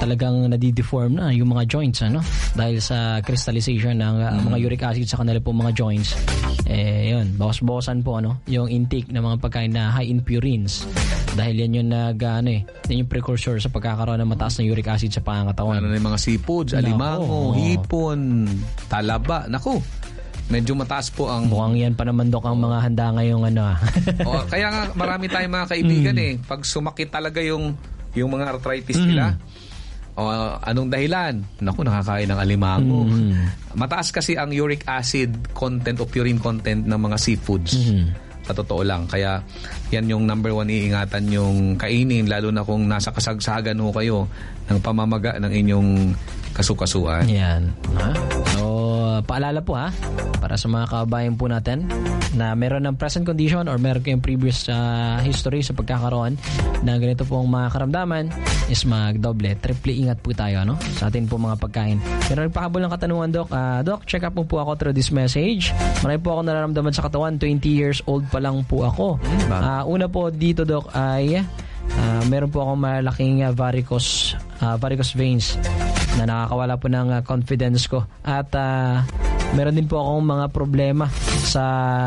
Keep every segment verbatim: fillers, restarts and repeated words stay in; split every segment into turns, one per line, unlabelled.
talagang nadideform na yung mga joints, ano? Dahil sa crystallization ng uh, mm. mga uric acid sa kanila po mga joints. Eh, yun, bawas-bawasan po, ano? Yung intake ng mga pagkain na high in purines. Dahil yan yung nag, ano eh, yan yung precursor sa pagkakaroon ng mataas na uric acid sa pangangatawan.
Ano na yung mga seafoods, alimango, hipon, talaba. Naku, medyo mataas po ang...
Mukhang yan pa naman, Dok, ang mga handa ngayong ano.
O, kaya nga marami tayong mga kaibigan mm. eh. Pag sumakit talaga yung, yung mga arthritis mm. nila, o, anong dahilan? Naku, nakakain ng alimango. Mm. Mataas kasi ang uric acid content o purine content ng mga seafoods. Mm. Sa totoo lang. Kaya yan yung number one, iingatan yung kainin, lalo na kung nasa kasagsagan ho kayo ng pamamaga ng inyong kasukasuan.
Yan. Ha? So, paalala po ha, para sa mga kababayan po natin na meron ng present condition or meron kayong previous uh, history sa pagkakaroon na ganito pong mga karamdaman is magdoble, triple ingat po tayo, no? Sa atin po mga pagkain. Pero nagpahabol ng katanungan, Doc. Uh, Doc, check up mo po ako through this message. Marami po ako nararamdaman sa katawan. twenty years old pa lang po ako. Uh, una po dito, Doc, ay uh, meron po akong malaking uh, varicose, uh, varicose veins na nakakawala po ng uh, confidence ko. At uh, meron din po akong mga problema sa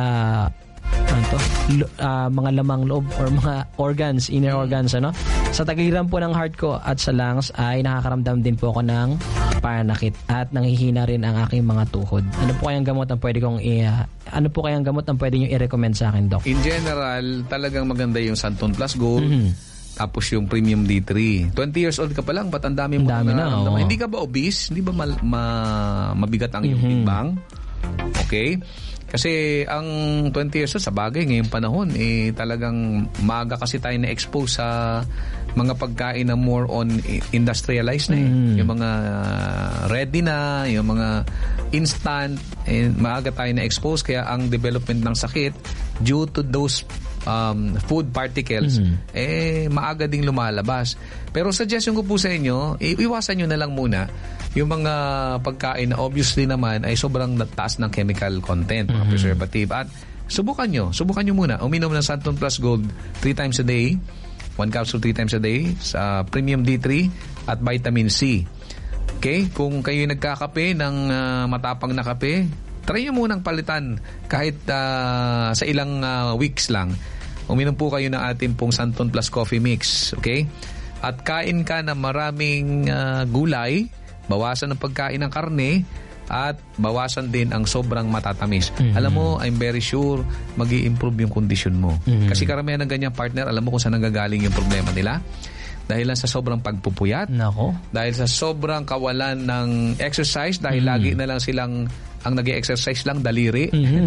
ano to, L- uh, mga lamang loob or mga organs, inner organs, ano? Sa tagiran po ng heart ko at sa lungs ay nakakaramdam din po ako ng pananakit at nanghihina rin ang aking mga tuhod. Ano po kayang gamot ang pwede kong i- uh, ano po kayang gamot ang pwede nyo i-recommend sa akin, Doc?
In general, talagang maganda yung Santon Plus Gold.
Mm-hmm.
Tapos yung Premium D three. twenty years old ka pa lang, ba't ang dami mo
dami na, oh.
Hindi ka ba obese? Hindi ba ma- ma- mabigat ang iyong
mm-hmm.
timbang? Okay? Kasi ang twenty years old, sa bagay, ngayong panahon, eh, talagang maaga kasi tayo na-expose sa mga pagkain na more on industrialized na eh. Mm. Yung mga ready na, yung mga instant, eh, maaga tayo na-expose. Kaya ang development ng sakit, due to those um, food particles, mm-hmm. eh, maaga ding lumalabas. Pero suggestion ko po sa inyo, iwasan nyo na lang muna yung mga pagkain na obviously naman ay sobrang taas ng chemical content, mga mm-hmm. preservative. At subukan nyo, subukan nyo muna. Uminom ng Santon Plus Gold three times a day, one capsule three times a day, sa Premium D three at Vitamin C. Okay? Kung kayo nagkakape ng uh, matapang na kape, try nyo munang palitan kahit uh, sa ilang uh, weeks lang. Uminom po kayo ng ating pong Santon Plus Coffee Mix. Okay? At kain ka ng maraming uh, gulay, bawasan ng pagkain ng karne, at bawasan din ang sobrang matatamis. Mm-hmm. Alam mo, I'm very sure mag-i-improve yung kondisyon mo. Mm-hmm. Kasi karamihan ng ganyang partner, alam mo kung saan nanggagaling yung problema nila? Dahil lang sa sobrang pagpupuyat.
Nako.
Dahil sa sobrang kawalan ng exercise, dahil mm-hmm. lagi na lang silang ang nag-exercise lang daliri. Mm-hmm.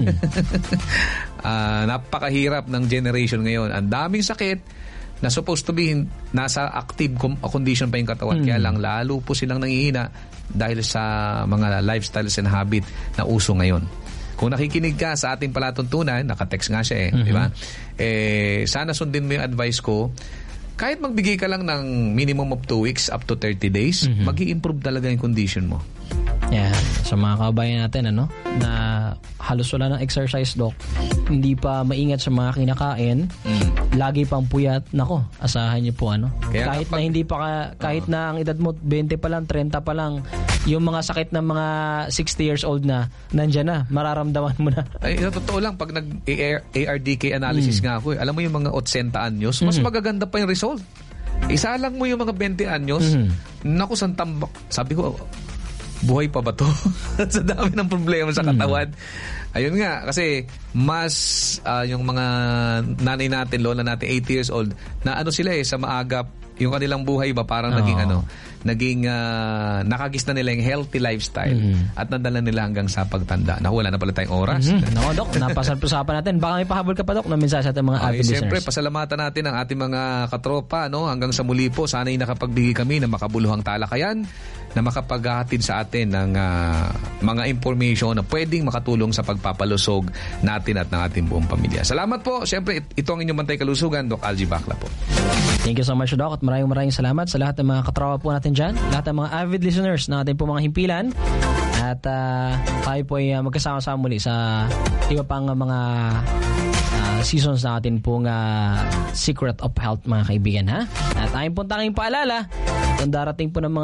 uh, napakahirap ng generation ngayon. Ang daming sakit na supposed to be nasa active condition pa yung katawan. Mm. Kaya lang lalo po silang nangihina dahil sa mga lifestyles and habit na uso ngayon. Kung nakikinig ka sa ating palatuntunan, naka-text nga siya eh, mm-hmm. di ba? Eh, sana sundin mo yung advice ko. Kahit magbigay ka lang ng minimum of two weeks up to thirty days, mm-hmm. mag-i-improve talaga yung condition mo.
Yeah, sa mga kababayan natin, ano, na halos wala ng exercise, Doc, hindi pa maingat sa mga kinakain, mm. lagi pang puyat, nako, asahan niyo po, ano. Kaya kahit kapag, na hindi pa ka, kahit uh, na ang edad mo twenty pa lang, thirty pa lang, yung mga sakit ng mga sixty years old na, nandyan na, mararamdaman mo na.
Ay, sa totoo lang, pag nag-A R D K analysis mm. nga ako, eh, alam mo yung mga eighty anyos, mas mm-hmm. magaganda pa yung result. Isa lang mo yung mga twenty anyos, mm-hmm. naku, san tambak. Sabi ko, buhay pa ba to? Sa dami ng problema sa katawan. Hmm. Ayun nga, kasi mas uh, yung mga nanay natin, lola natin, eighty years old, na ano sila eh, sa maagap, yung kanilang buhay ba parang oh. naging ano, naging uh, nakagis na nila yung healthy lifestyle mm-hmm. at nadala nila hanggang sa pagtanda. Naku, wala na pala tayong oras.
Mm-hmm. No, Dok, napasal-usapan natin. Baka may pahabol ka pa, Dok, na mensahe sa ating mga avid listeners.
Siyempre, pasalamatan natin ang ating mga katropa, no? Hanggang sa muli po, sana'y nakapagbigay kami ng makabuluhang talakayan na makapaghahatid sa atin ng uh, mga information na pwedeng makatulong sa pagpapalusog natin at ng ating buong pamilya. Salamat po. Siyempre, ito ang inyong Bantay Kalusugan, Doc Algie Bacla po.
Thank you so much, Doc, at maraming maraming salamat sa lahat ng mga katrawa po natin dyan, lahat ng mga avid listeners na ating po mga himpilan, at uh, tayo po ay uh, magkasama-sama muli sa iba pang uh, mga uh, seasons na atin pong uh, Secret of Health, mga kaibigan, ha? At ayun po tanging paalala, kung darating po ng mga